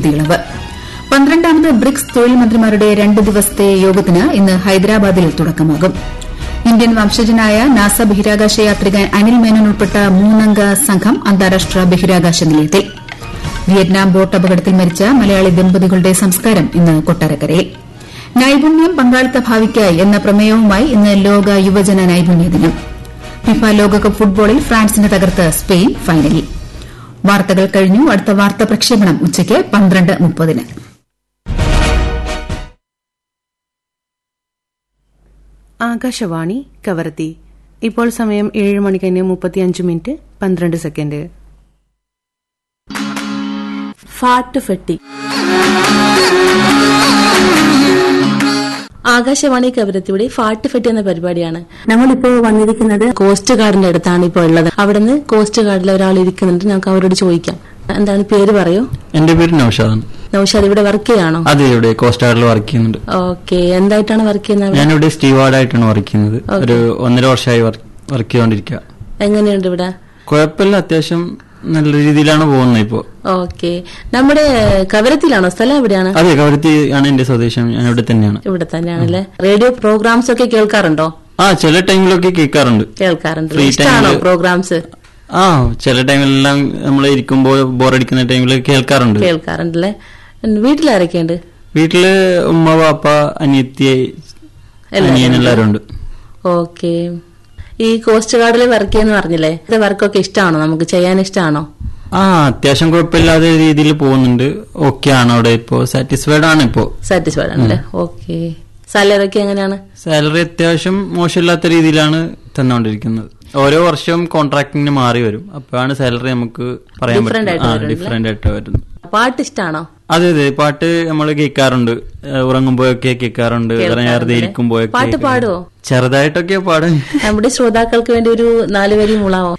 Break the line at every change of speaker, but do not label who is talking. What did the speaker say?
നികുതി ഇളവ്. 12ാമത് ബ്രിക്സ് തൊഴിൽ മന്ത്രിമാരുടെ 2 ദിവസത്തെ യോഗത്തിന് ഇന്ന് ഹൈദരാബാദിൽ തുടക്കമാകും. ഇന്ത്യൻ വംശജനായ നാസ ബഹിരാകാശ യാത്രികൻ അനിൽ മേനോൻ ഉൾപ്പെട്ട 3-അംഗ സംഘം അന്താരാഷ്ട്ര ബഹിരാകാശ നിലയത്തിൽ. വിയറ്റ്നാം ബോട്ട് അപകടത്തിൽ മരിച്ച മലയാളി ദമ്പതികളുടെ സംസ്കാരം ഇന്ന് കൊട്ടാരക്കരയിൽ. നൈപുണ്യം പങ്കാളിത്ത ഭാവിക്കായി എന്ന പ്രമേയവുമായി ഇന്ന് ലോക യുവജന നൈപുണ്യ ദിനം. ഫിഫ ലോകകപ്പ് ഫുട്ബോളിൽ ഫ്രാൻസിനെ തകർത്ത് സ്പെയിൻ ഫൈനലിൽ. വാർത്തകൾ കഴിഞ്ഞു. അടുത്ത വാർത്താ പ്രക്ഷേപണം ഉച്ചയ്ക്ക് 12:30.
ആകാശവാണി കവരത്തി. ഇപ്പോൾ സമയം 7:35
ഫാട്ട് ഫെട്ടി. ആകാശവാണി കവരത്തിയുടെ ഫാട്ട് ഫെട്ടി എന്ന പരിപാടിയാണ്. നമ്മളിപ്പോ വന്നിരിക്കുന്നത് കോസ്റ്റ് ഗാർഡിന്റെ അടുത്താണ് ഇപ്പോൾ ഉള്ളത്. അവിടുന്ന് കോസ്റ്റ് ഗാർഡിൽ ഒരാൾ ഇരിക്കുന്നുണ്ട്. നമുക്ക് അവരോട് ചോദിക്കാം. എന്താണ് പേര് പറയൂ?
എന്റെ പേര് നൌഷാദ്.
നൌഷാദ് ഇവിടെ വർക്ക് ചെയ്യാണോ?
അതെ, ഇവിടെ കോസ്റ്റ് ഗാർഡിൽ വർക്ക് ചെയ്യുന്നുണ്ട്.
ഓക്കെ, എന്തായിട്ടാണ് വർക്ക് ചെയ്യുന്നത്?
ഞാനിവിടെ സ്റ്റീവാർഡായിട്ടാണ് വർക്ക് ചെയ്യുന്നത്. ഒരു 1.5 വർഷമായി വർക്ക് ചെയ്തോണ്ടിരിക്കുക.
എങ്ങനെയുണ്ട് ഇവിടെ?
കുഴപ്പമില്ല, അത്യാവശ്യം നല്ല രീതിയിലാണ് പോകുന്നത് ഇപ്പോ.
ഓക്കെ, നമ്മുടെ കവരത്തിലാണോ? സ്ഥലം എവിടെയാണ്?
അതെ, കവരത്തി ആണ് എന്റെ സ്വദേശം. ഞാൻ ഇവിടെ തന്നെയാണ്.
ഇവിടെ തന്നെയാണല്ലേ. റേഡിയോ പ്രോഗ്രാംസ് ഒക്കെ കേൾക്കാറുണ്ടോ?
ചില ടൈമിലൊക്കെ കേൾക്കാറുണ്ട്.
ഇഷ്ടമാണോ പ്രോഗ്രാംസ്?
ചില ടൈമിലെല്ലാം നമ്മൾ ഇരിക്കുമ്പോ ബോറടിക്കുന്ന ടൈമിൽ
കേൾക്കാറുണ്ടല്ലേ. വീട്ടിലാരൊക്കെയുണ്ട്?
വീട്ടില് ഉമ്മ, പാപ്പ, അനിയത്തി, അനിയൻ എല്ലാവരും ഉണ്ട്.
ഓക്കെ, ഈ കോസ്റ്റ് ഗാർഡിൽ വർക്ക് ചെയ്യുന്ന പറഞ്ഞില്ലേ, ഇത് വർക്കൊക്കെ ഇഷ്ടമാണോ? നമുക്ക് ചെയ്യാൻ ഇഷ്ടമാണോ?
അത്യാവശ്യം കുഴപ്പമില്ലാത്ത രീതിയിൽ പോകുന്നുണ്ട്. ഓക്കെ ആണ് അവിടെ. ഇപ്പോ സാറ്റിസ്ഫൈഡ് ആണ്.
സാറ്റിസ്ഫൈഡ് ആണല്ലേ. ഓക്കെ, സാലറി ഒക്കെ എങ്ങനെയാണ്?
സാലറി അത്യാവശ്യം മോശമില്ലാത്ത രീതിയിലാണ് തന്നുകൊണ്ടിരിക്കുന്നത്. ഓരോ വർഷവും കോൺട്രാക്ടിന് മാറി വരും. അപ്പോഴാണ് സാലറി നമുക്ക് പറയാൻ ഡിഫറെന്റ് ആയിട്ട് വരുന്നത്.
പാട്ട് ഇഷ്ടമാണോ?
അതെ, പാട്ട് നമ്മൾ കേൾക്കാറുണ്ട്. ഉറങ്ങുമ്പോഴൊക്കെ കേൾക്കാറുണ്ട്. വെറുതെ ഇരിക്കുമ്പോഴൊക്കെ.
പാട്ട് പാടുവോ?
ചെറുതായിട്ടൊക്കെ പാടും.
നമ്മുടെ ശ്രോതാക്കൾക്ക് വേണ്ടി ഒരു 4 വരി മുളാവോ?